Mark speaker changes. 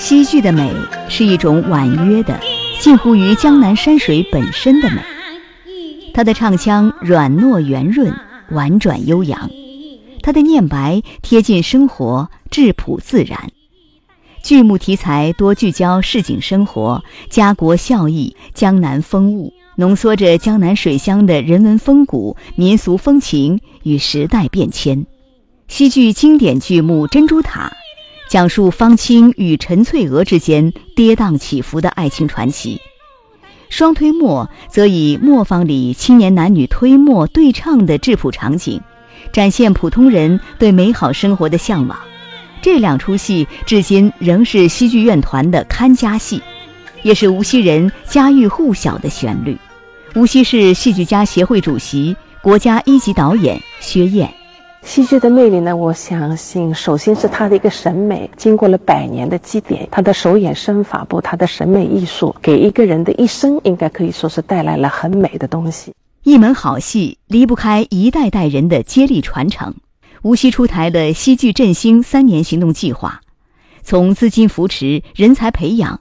Speaker 1: 戏剧的美是一种婉约的，近乎于江南山水本身的美。它的唱腔软糯圆润，婉转悠扬；它的念白贴近生活，质朴自然。剧目题材多聚焦市井生活、家国孝义、江南风物，浓缩着江南水乡的人文风骨、民俗风情与时代变迁。戏剧经典剧目《珍珠塔》讲述方清与陈翠娥之间跌宕起伏的爱情传奇，双推磨则以磨坊里青年男女推磨对唱的质朴场景，展现普通人对美好生活的向往。这两出戏至今仍是戏剧院团的看家戏，也是无锡人家喻户晓的旋律。无锡市戏剧家协会主席、国家一级导演薛燕。
Speaker 2: 戏剧的魅力呢，我相信首先是它的一个审美，经过了100年的积淀，它的手眼身法步，它的审美艺术，给一个人的一生应该可以说是带来了很美的东西。
Speaker 1: 一门好戏离不开一代代人的接力传承。无锡出台了戏剧振兴3年行动计划，从资金扶持、人才培养